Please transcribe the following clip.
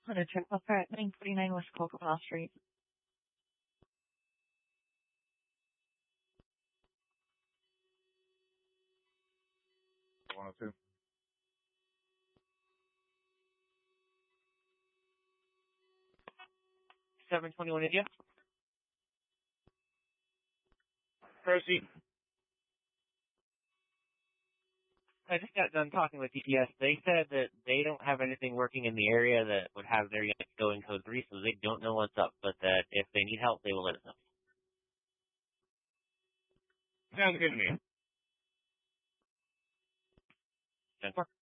110 Buckeye, 949 West Cocoa Street. 102. 721 India. Proceed. I just got done talking with DPS. They said that they don't have anything working in the area that would have their units go in code 3, so they don't know what's up, but that if they need help, they will let us know. Sounds good to me. 10-4.